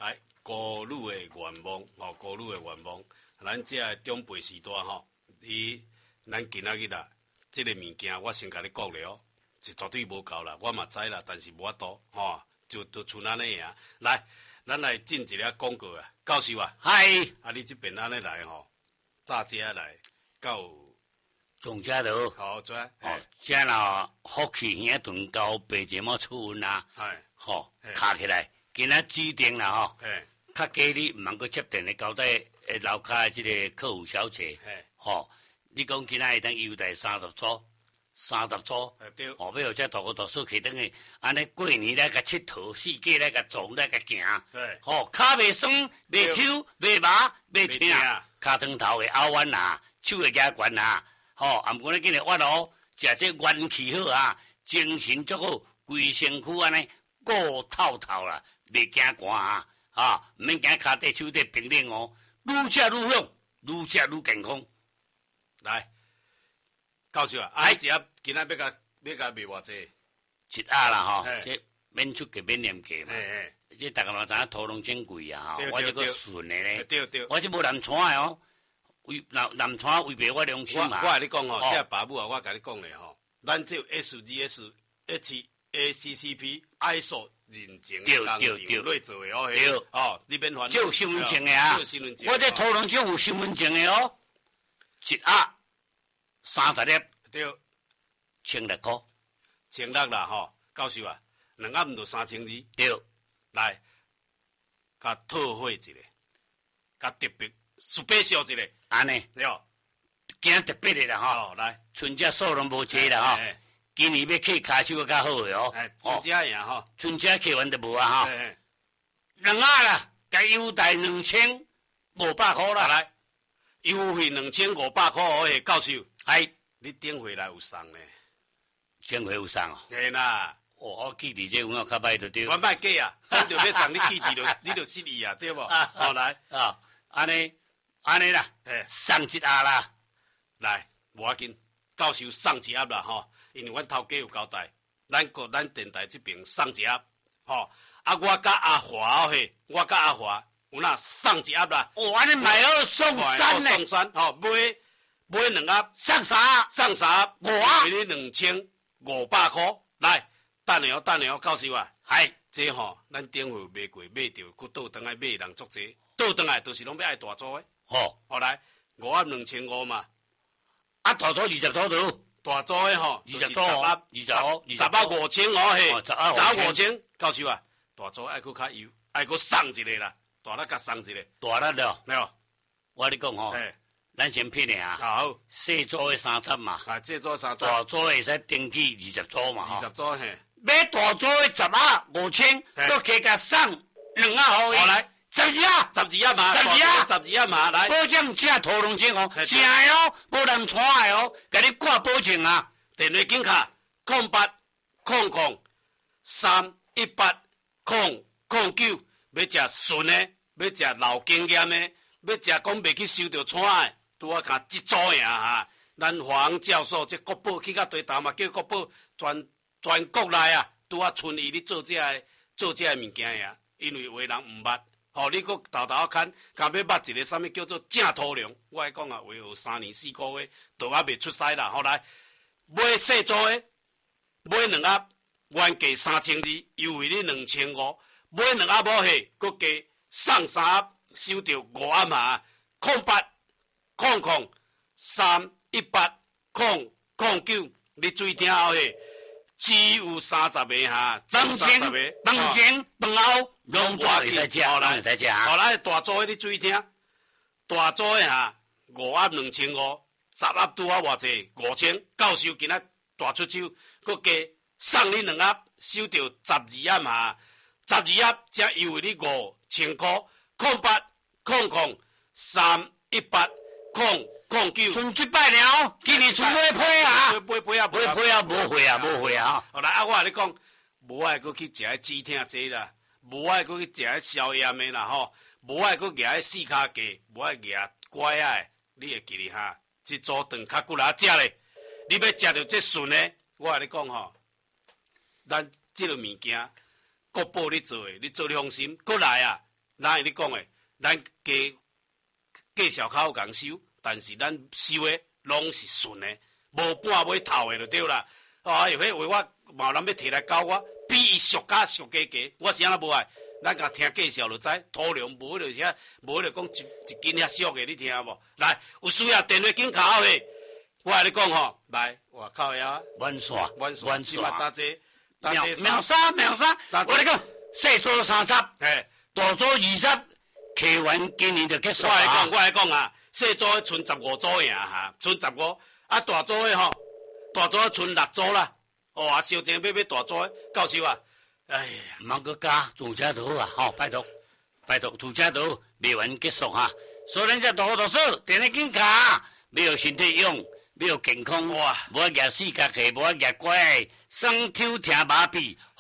来，孤女的愿望，孤女的愿望，咱这长辈时代咱今仔日啦，这个物件我先甲你讲了，是绝对无够啦，我嘛知啦，但是无法度，就像安尼样。来，咱来进一个广告啊，教授啊， 嗨， 你这边安尼来大家来到总家头， 好做， 这啦，福气兄顿到白节目出运啦，卡起来，今仔指定啦较加你毋通阁接电的交代楼骹的这个客户小姐，你讲今仔会当优待30组， 对， 要有这大哥大嫂起等的，安尼过年来甲佚佗，四界来甲撞来甲行，骹袂酸，袂抽，袂麻，袂痛，骹床头的凹弯啊，手会举悬啊，啊，毋过你今日我食这元气好啊，精神足好，规身躯安尼鼓透透啦，袂惊寒啊，毋免惊骹底手底冰冷哦，愈食愈香，愈食愈健康。 来，教授啊，今仔要甲卖偌济？ 一盒啦这免出价免廉价嘛，这大家嘛知影土龙真贵啊我这个顺的咧， 对， 我这无南川的为南川为白我良心嘛。 我甲你讲这爸母啊，我甲你讲咧咱这有 SGS HACCP ISO 认证的工程来做的对，你免烦恼， 这有身份证的啊，我这土龙这有身份证的一盒30粒， 对 ，1600块 ，1600啦教授啊，2盒毋就3200， 对， 来，甲特惠一个，甲特别special一个， 安尼， 对， 今特别的啦来， 春节数量无多啦今年要客卡手较好的春节样春节客完就无啊2盒啦，甲优待2500块啦， 来，优惠2500块教授，你顶回来有送呢？ 顶回有送嘿啦， 我记伫这有较歹就对。 我歹假啊，咱就要送你记伫你就失忆啊，对无？来安尼啦，送一盒啦， 来，无要紧，教授送一盒啦因为阮头家有交代，咱电台这边送一盒我甲阿华我甲阿华有哪送一盒啦？ 安尼买2送3呢？ 送3买2盒送3， 送3 5盒， 给你2500块。来，等下教授啊，这咱顶回卖过买着，佫倒转来买人足济，倒转来都是拢要爱大组的。来5盒2500嘛， 大组20组就。 大组的 20组，20盒 500010盒5000，教授啊，大组爱佫较优，爱佫送一个啦，大粒甲送一个， 大粒了， 没有？ 我跟你讲咱先拼的好， 小组的30嘛， 这组30， 大组会使登记20组嘛 ，20组买大组的10盒5000，佮加甲送2盒互伊，来12盒嘛，来，保证正土龙正正的无人传的甲你挂保证啊！ 电话紧卡0800318009，要食顺的，要食老经验的，要食讲袂去收着传的，拄啊看一组样咱华昂教授这国宝去到地头嘛，叫国宝全国内拄啊剩伊咧做这个物件呀，因为有的人毋捌。你搁豆看，敢要捌一个啥物叫做正土粮？我来讲话学3年4个月，都还未出师啦。来买小组的，买2盒，原价3200，优惠你2500，买2盒无下，搁加送3盒，收着5盒嘛。0800318009，你注意听好下。只有30个饭前饭后拢会使食， 来大组的你注意听，大组的5盒2500，10盒拄啊偌济5000，教授今仔大出手，搁加送你2盒，收着12盒嘛，12盒才优惠你5000块，0800318009。 剩一摆了，今年剩买批啊， 买批无会啊。 好来，我甲你讲，无爱搁去食迄止痛剂啦，无爱搁去食迄消炎的啦无爱搁夹迄四脚鸡，无爱夹乖啊！你会记哩这组顿较骨力食咧，你要食着这顺的，我甲你讲咱这个物件，国宝你做的，你做你放心。过来哪会你讲诶？咱价小口有共收，但是咱收诶拢是顺诶，无半尾头诶就对啦。哦，有迄话我嘛有人要摕来教我，比伊俗价，我是安怎无爱？咱甲听介绍就知，土量无迄个遐，无迄个讲一斤遐俗诶，你听无？来，有需要电话紧卡诶，我甲你讲吼，来，外口遐完线， 即嘛打这秒杀，我来讲，细组30， 嘿， 大组20，开完今年就结束啊。 我来讲啊，细组剩15组赢哈，剩15，啊大组诶吼，大组剩6组啦，哦啊，烧钱要大组诶，到手啊，哎呀， 毋通搁加自家头啊，吼，拜托，自家头未完结束哈，所以咱只大好大说，电话紧卡，要有身体用，要有健康， 哇， 无夹死角气，无夹乖，双手听麻痹。